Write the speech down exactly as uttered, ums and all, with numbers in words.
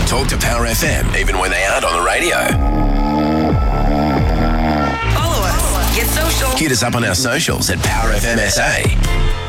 talk to Power F M even when they aren't on the radio. Follow us. Get social. Hit us up on our socials at Power F M S A.